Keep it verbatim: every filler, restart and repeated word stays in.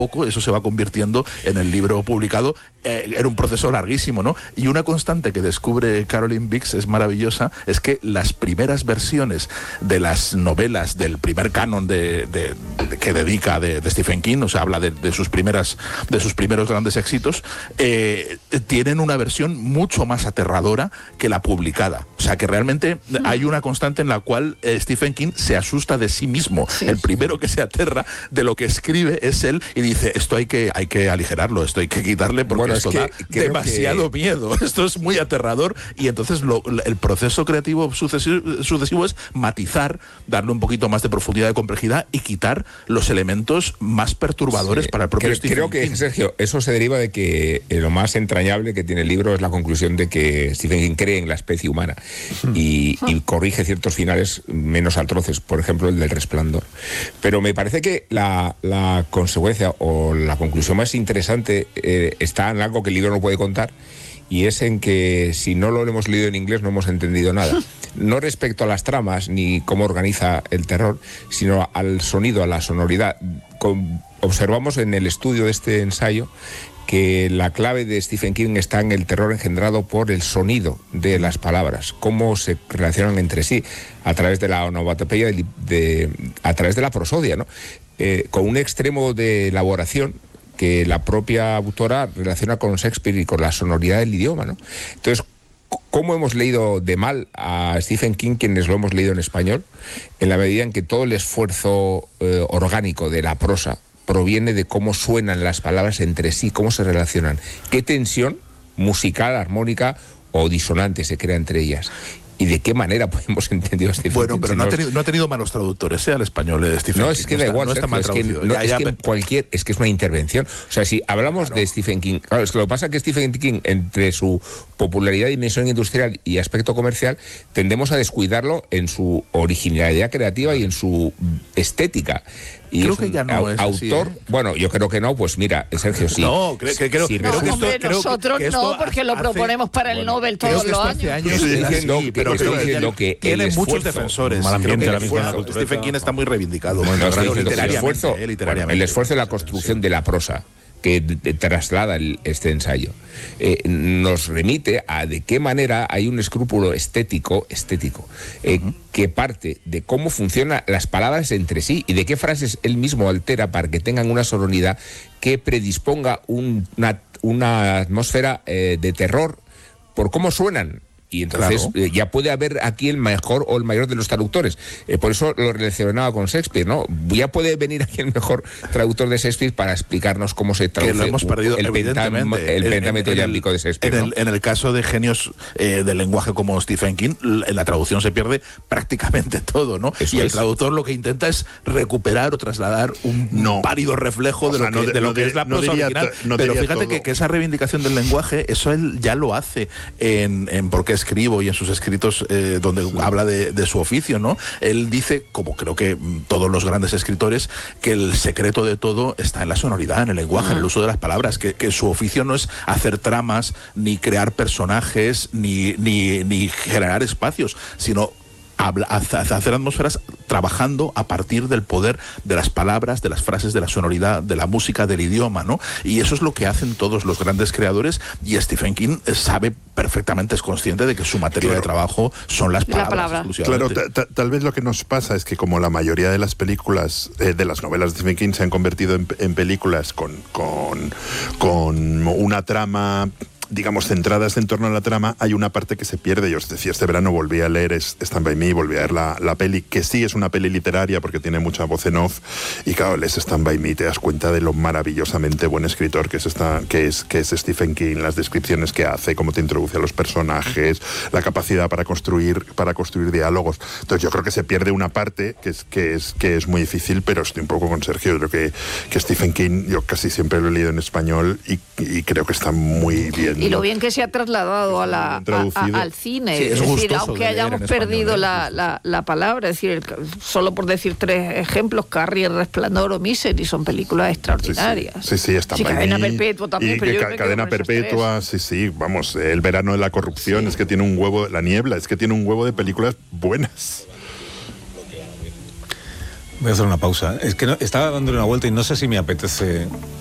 poco eso se va convirtiendo en el libro publicado. Eh, era un proceso larguísimo, ¿no? Y una constante que descubre Caroline Biggs es maravillosa, es que las primeras versiones de las novelas del primer canon de, de, de, que dedica de, de Stephen King, o sea, habla de, de sus primeras de sus primeros grandes éxitos, eh, tienen una versión mucho más aterradora que la publicada. O sea, que realmente hay una constante en la cual eh, Stephen King se asusta de sí mismo. Sí. El primero que se aterra de lo que escribe es él y dice, esto hay que, hay que aligerarlo, esto hay que quitarle porque bueno, esto es que, da demasiado que... miedo, esto es muy aterrador. Y entonces lo, el proceso creativo sucesivo, sucesivo es matizar, darle un poquito más de profundidad, de complejidad y quitar los elementos más perturbadores sí. para el propio creo, Stephen creo King. que, Sergio, eso se deriva de que eh, lo más entrañable que tiene el libro es la conclusión de que Stephen King cree en la especie humana hmm. y, y corrige ciertos finales menos atroces, por ejemplo el del Resplandor. Pero me parece que la, la consecuencia o la conclusión más interesante eh, está en algo que el libro no puede contar, y es en que si no lo hemos leído en inglés no hemos entendido nada. No respecto a las tramas ni cómo organiza el terror, sino al sonido, a la sonoridad. Con, observamos en el estudio de este ensayo que la clave de Stephen King está en el terror engendrado por el sonido de las palabras, cómo se relacionan entre sí a través de la onomatopeya, de, de, a través de la prosodia, ¿no? Eh, con un extremo de elaboración que la propia autora relaciona con Shakespeare y con la sonoridad del idioma, ¿no? Entonces, ¿cómo hemos leído de mal a Stephen King quienes lo hemos leído en español? En la medida en que todo el esfuerzo eh, orgánico de la prosa proviene de cómo suenan las palabras entre sí, cómo se relacionan, qué tensión musical, armónica o disonante se crea entre ellas. ¿Y de qué manera podemos entender a Stephen Bueno, King? pero no ha, tenido, no ha tenido malos traductores, ¿eh? Al español de Stephen King. No, es que da igual, no está mal traducido. No, es que cualquier, es que es una intervención. O sea, si hablamos claro. de Stephen King, claro, es que lo que pasa es que Stephen King, entre su popularidad, dimensión industrial y aspecto comercial, tendemos a descuidarlo en su originalidad creativa y en su estética. Y creo que ya no es autor, así, ¿eh? Bueno, yo creo que no, pues mira, Sergio, sí. No, creo, que, creo, sí, creo no, que hombre, esto, nosotros creo que no, porque lo hace, proponemos para el bueno, Nobel todos los años. años. Estoy diciendo, sí, que, pero estoy diciendo que tiene el muchos esfuerzo, defensores. Mal ambiente, creo que la esfuerzo, la Stephen King está muy reivindicado. Bueno, bueno, no, literariamente, el esfuerzo, eh, literariamente. Bueno, el esfuerzo de la construcción sí. de la prosa que de, de, traslada el, este ensayo, eh, nos remite a de qué manera hay un escrúpulo estético, estético eh, uh-huh. que parte de cómo funcionan las palabras entre sí y de qué frases él mismo altera para que tengan una sonoridad que predisponga un, una, una atmósfera eh, de terror por cómo suenan. Y entonces claro. eh, ya puede haber aquí el mejor o el mayor de los traductores. Eh, por eso lo relacionaba con Shakespeare, ¿no? Ya puede venir aquí el mejor traductor de Shakespeare para explicarnos cómo se traduce que lo hemos perdido, el, pentam, el pentámetro yámbico de Shakespeare. En, ¿no? el, en el caso de genios eh, del lenguaje como Stephen King, en la traducción se pierde prácticamente todo, ¿no? Eso y el es. traductor lo que intenta es recuperar o trasladar un no. pálido reflejo de, sea, lo que, no de, de lo no que de, es la prosa no original. No Pero fíjate que, que esa reivindicación del lenguaje, eso él ya lo hace en, en Porque escribo y en sus escritos eh, donde sí. habla de, de su oficio, ¿no? Él dice, como creo que todos los grandes escritores, que el secreto de todo está en la sonoridad, en el lenguaje, uh-huh. en el uso de las palabras, que, que su oficio no es hacer tramas, ni crear personajes, ni, ni, ni generar espacios, sino Habla, hacer atmósferas trabajando a partir del poder de las palabras, de las frases, de la sonoridad, de la música, del idioma, ¿no? Y eso es lo que hacen todos los grandes creadores, y Stephen King sabe perfectamente, es consciente de que su materia claro. de trabajo son las palabras. La palabra. Claro, tal vez lo que nos pasa es que como la mayoría de las películas, eh, de las novelas de Stephen King se han convertido en, en películas con, con, con una trama, digamos, centradas en torno a la trama, hay una parte que se pierde. Yo os decía, este verano volví a leer Stand By Me, volví a ver la, la peli, que sí es una peli literaria porque tiene mucha voz en off, y claro, lees Stand By Me, te das cuenta de lo maravillosamente buen escritor que es, esta, que es, que es Stephen King, las descripciones que hace, cómo te introduce a los personajes, la capacidad para construir, para construir diálogos. Entonces yo creo que se pierde una parte que es, que es, que es muy difícil, pero estoy un poco con Sergio. Creo que, que Stephen King, yo casi siempre lo he leído en español y, y creo que está muy bien. Y lo bien que se ha trasladado a la, a, a, al cine, sí, es, es decir, aunque hayamos perdido español, la, la, la palabra, es decir, el, solo por decir tres ejemplos, Carrie, El Resplandor o Misery, son películas extraordinarias. Sí, sí, sí, está sí, Cadena Perpetua también, y pero que yo ca Cadena Perpetua, sí, sí, vamos, El Verano de la Corrupción, sí. Es que tiene un huevo, La Niebla, es que tiene un huevo de películas buenas. Voy a hacer una pausa. Es que no, estaba dándole una vuelta y no sé si me apetece